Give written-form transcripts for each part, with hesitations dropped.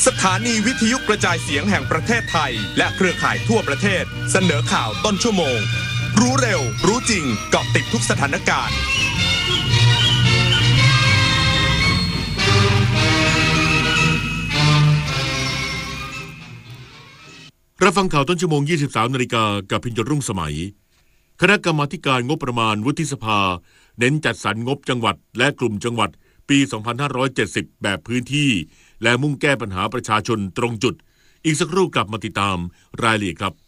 สถานีวิทยุกระจายเสียงแห่งประเทศไทยและเครือข่ายทั่วประเทศเสนอข่าวต้นชั่วโมงรู้เร็วรู้จริงเกาะติดทุกสถานการณ์รับฟังข่าวต้นชั่วโมง 23:00 น.กับพิญญรุ่งสมัยคณะกรรมาธิการงบประมาณวุฒิสภาเน้นจัดสรรงบจังหวัดและกลุ่มจังหวัดปี 2570 แบบพื้นที่และมุ่งแก้ปัญหาประชาชนตรงจุดอีกสักครู่กลับมาติดตามรายละเอียดครับ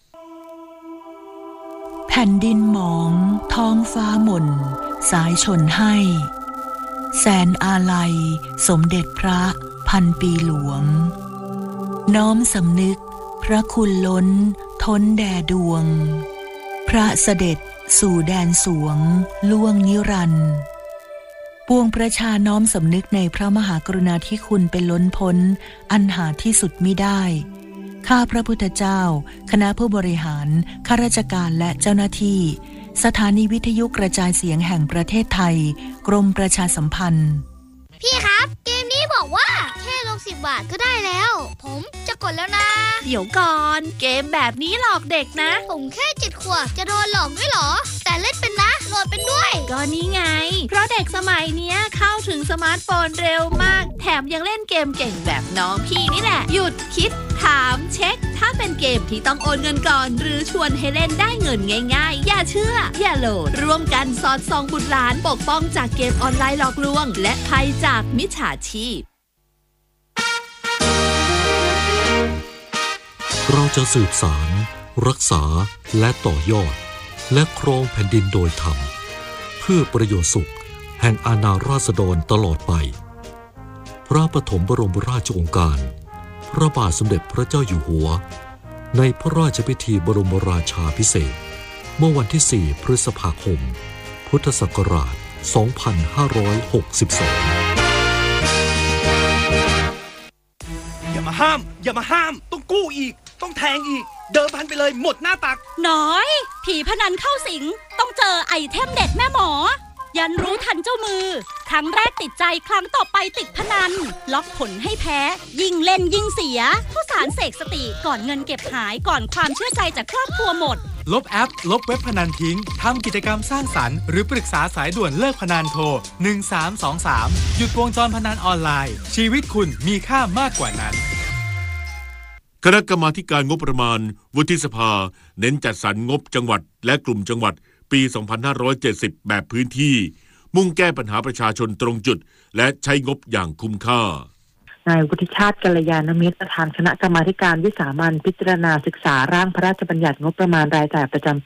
แผ่นดินหมองท้องฟ้าหม่นสายชนให้แสนอาลัยสมเด็จพระพันปีหลวงน้อมสำนึกพระคุณล้นท้นแด่ดวงพระเสด็จสู่แดนสวงล่วงนิรันดร์ปวงประชาน้อมสำนึกในพระมหากรุณาธิคุณเป็นล้นพ้นอันหาที่สุดมิได้ข้าพระพุทธเจ้าคณะผู้บริหารข้าราชการและเจ้าหน้าที่สถานีวิทยุกระจายเสียงแห่งประเทศไทยกรมประชาสัมพันธ์พี่ครับเกมนี้บอกว่าแค่ลง10 บาทก็ได้แล้วผมจะกดแล้วนะเดี๋ยวก่อนเกมแบบนี้หลอกเด็กนะผมแค่7 ขวบจะโดนหลอกด้วยเหรอแต่เล่นเป็นนะโหลดเป็นด้วยก็นี่ไงเพราะเด็กสมัยเนี้ยเข้าถึงสมาร์ทโฟนเร็วมากแถมยังเล่นเกมเก่งแบบน้องพี่นี่แหละหยุดคิดถามเช็คถ้าเป็นเกมที่ต้องโอนเงินก่อนหรือชวนให้เล่นได้เงินง่ายๆอย่าเชื่ออย่าโหลดร่วมกันสอดส่องบุตรหลานปกป้องจากเกมออนไลน์หลอกลวงและภัยจากมิจฉาชีพเราจะสืบสารรักษาและต่อยอดและครองแผ่นดินโดยธรรมเพื่อประโยชน์สุขแห่งอาณาราษฎรตลอดไปพระปฐมบรมราชโองการพระบาทสมเด็จพระเจ้าอยู่หัวในพระราชพิธีบรมราชาภิเษกเมื่อวันที่ 4 พฤษภาคม พุทธศักราช 2562 อย่ามาห้ามต้องกู้อีกต้องแทงอีกเดิมพันไปเลยหมดหน้าตักน้อยผีพนันเข้าสิงต้องเจอไอเทมเด็ดแม่หมอยันรู้ทันเจ้ามือครั้งแรกติดใจครั้งต่อไปติดพนันล็อกผลให้แพ้ยิ่งเล่นยิ่งเสียผู้สารเสกสติก่อนเงินเก็บหายก่อนความเชื่อใจจากครอบครัวหมดลบแอปลบเว็บพนันทิ้งทำกิจกรรมสร้างสรรค์หรือปรึกษาสายด่วนเลิกพนันโทร1323หยุดวงจรพนันออนไลน์ชีวิตคุณมีค่ามากกว่านั้นคณะกรรมาธิการงบประมาณวุฒิสภาเน้นจัดสรรงบจังหวัดและกลุ่มจังหวัดปี 2570 แบบพื้นที่มุ่งแก้ปัญหาประชาชนตรงจุดและใช้งบอย่างคุ้มค่านายวุฒิชาติกัลยาณมิตรประธานคณะกรรมาการวิสามัญพิจารณาศึกษาร่างพระราชบัญญัติงบประมาณรายจ่ายประจำปี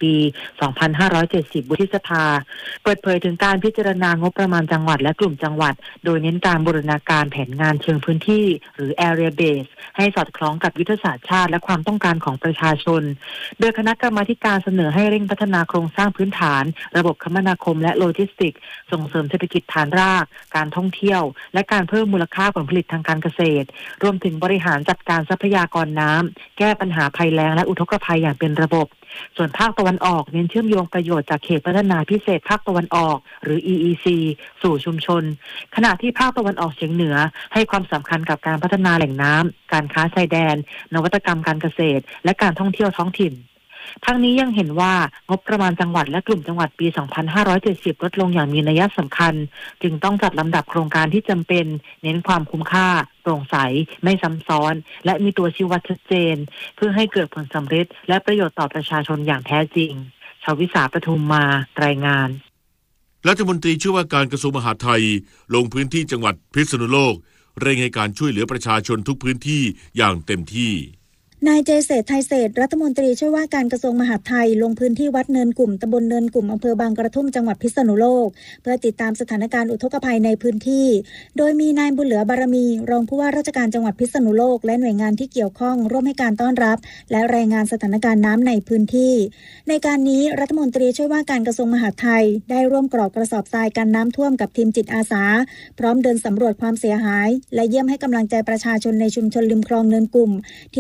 2570 วุฒิสภาเปิดเผยถึงการพิจารณางบประมาณจังหวัดและกลุ่มจังหวัดโดยเน้นการบูรณาการแผนงานเชิงพื้นที่หรือ area base ให้สอดคล้องกับยุทธศาสตร์ชาติและความต้องการของประชาชนโดยคณะกรรมาการเสนอให้เร่งพัฒนาโครงสร้างพื้นฐานระบบคมนาคมและโลจิสติกส์ส่งเสริมเศรษฐกิจฐานรากการท่องเที่ยวและการเพิ่มมูลค่าผลผลิตทางการเกษตรรวมถึงบริหารจัดการทรัพยากรน้ำแก้ปัญหาภัยแล้งและอุทกภัยอย่างเป็นระบบส่วนภาคตะวันออกเน้นเชื่อมโยงประโยชน์จากเขตพัฒนาพิเศษภาคตะวันออกหรือ EEC สู่ชุมชนขณะที่ภาคตะวันออกเฉียงเหนือให้ความสำคัญกับการพัฒนาแหล่งน้ำการค้าชายแดนนวัตกรรมการเกษตรและการท่องเที่ยวท้องถิ่นทั้งนี้ยังเห็นว่างบประมาณจังหวัดและกลุ่มจังหวัดปี 2570 ลดลงอย่างมีนัยสำคัญจึงต้องจัดลำดับโครงการที่จำเป็นเน้นความคุ้มค่าโปร่งใสไม่ซ้ำซ้อนและมีตัวชี้วัดชัดเจนเพื่อให้เกิดผลสำเร็จและประโยชน์ต่อประชาชนอย่างแท้จริงชวิสาปทุมมารายงานรัฐมนตรีช่วยว่าการกระทรวงมหาดไทยลงพื้นที่จังหวัดพิษณุโลกเร่งให้การช่วยเหลือประชาชนทุกพื้นที่อย่างเต็มที่นายเจเศรษฐ์ไทยเศรษฐ์รัฐมนตรีช่วยว่าการกระทรวงมหาดไทยลงพื้นที่วัดเนินกลุ่มตำบลเนินกลุ่มอำเภอบางกระทุ่มจังหวัดพิษณุโลกเพื่อติดตามสถานการณ์อุทกภัยในพื้นที่โดยมีนายบุญเหลือบารมีรองผู้ว่าราชการจังหวัดพิษณุโลกและหน่วยงานที่เกี่ยวข้องร่วมให้การต้อนรับและรายงานสถานการณ์น้ำในพื้นที่ในการนี้รัฐมนตรีช่วยว่าการกระทรวงมหาดไทยได้ร่วมกรอกกระสอบทรายกันน้ำท่วมกับทีมจิตอาสาพร้อมเดินสำรวจความเสียหายและเยี่ยมให้กำลังใจประชาชนในชุมชนริมคลองเนินกลุ่มที่ได้รับผ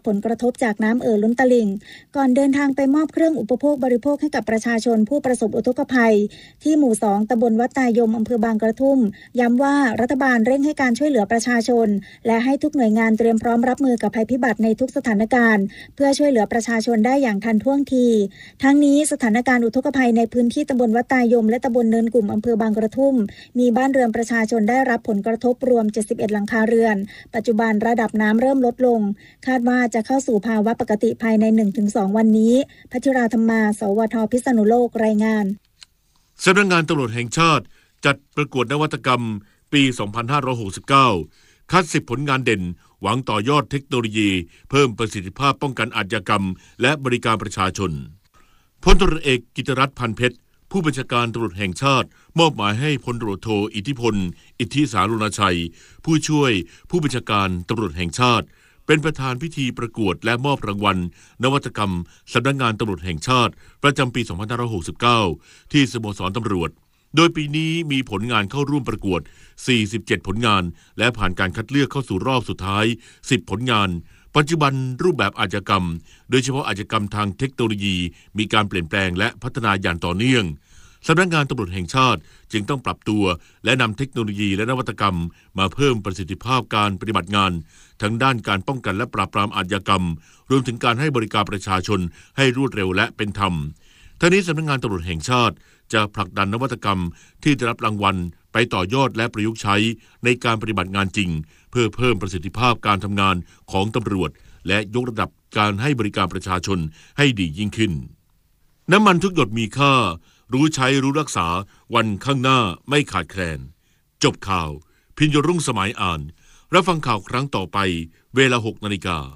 ผลกระทบจากน้ำล้นตลิ่งก่อนเดินทางไปมอบเครื่องอุปโภคบริโภคให้กับประชาชนผู้ประสบอุทกภัยที่หมู่ 2 ตำบลวัดตายมอำเภอบางกระทุ่มย้ำว่ารัฐบาลเร่งให้การช่วยเหลือประชาชนและให้ทุกหน่วยงานเตรียมพร้อมรับมือกับภัยพิบัติในทุกสถานการณ์เพื่อช่วยเหลือประชาชนได้อย่างทันท่วงทีทั้งนี้สถานการณ์อุทกภัยในพื้นที่ตำบลวัดตายมและตำบลเนินกลุ่มอำเภอบางกระทุ่มมีบ้านเรือนประชาชนได้รับผลกระทบรวม71หลังคาเรือนปัจจุบันระดับน้ำเริ่มลดลงคาดว่าจะเข้าสู่ภาวะปกติภายใน 1-2 วันนี้พัชราธรรมา สวท.พิษณุโลกรายงานสำนักงานตำรวจแห่งชาติจัดประกวดนวัตกรรมปี 2569 คัด10ผลงานเด่นหวังต่อยอดเทคโนโลยีเพิ่มประสิทธิภาพป้องกันอาชญากรรมและบริการประชาชนพลตำรวจเอกกิตรัตน์ พันเพชรผู้บัญชาการตำรวจแห่งชาติมอบหมายให้พลตำรวจโทอิทธิพลอิทธิสารุณชัยผู้ช่วยผู้บัญชาการตำรวจแห่งชาติเป็นประธานพิธีประกวดและมอบรางวัลนวัตกรรมสำนักงานตำรวจแห่งชาติประจำปี 2569 ที่สโมสรตำรวจโดยปีนี้มีผลงานเข้าร่วมประกวด47ผลงานและผ่านการคัดเลือกเข้าสู่รอบสุดท้าย10ผลงานปัจจุบันรูปแบบอาชญากรรมโดยเฉพาะอาชญากรรมทางเทคโนโลยีมีการเปลี่ยนแปลงและพัฒนาอย่างต่อเนื่องสำนักงานตำรวจแห่งชาติจึงต้องปรับตัวและนำเทคโนโลยีและนวัตกรรมมาเพิ่มประสิทธิภาพการปฏิบัติงานทั้งด้านการป้องกันและปราบปรามอาชญากรรมรวมถึงการให้บริการประชาชนให้รวดเร็วและเป็นธรรมทั้งนี้สำนักงานตำรวจแห่งชาติจะผลักดันนวัตกรรมที่ได้รับรางวัลไปต่อยอดและประยุกต์ใช้ในการปฏิบัติงานจริงเพื่อเพิ่มประสิทธิภาพการทำงานของตำรวจและยกระดับการให้บริการประชาชนให้ดียิ่งขึ้นน้ำมันทุกหยดมีค่ารู้ใช้รู้รักษาวันข้างหน้าไม่ขาดแคลนจบข่าวพิญญรุ่งสมัยอ่านรับฟังข่าวครั้งต่อไปเวลา 6:00 น.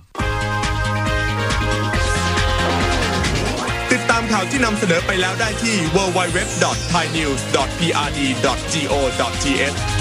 ติดตามข่าวที่นำเสนอไปแล้วได้ที่ www.thainews.prd.go.th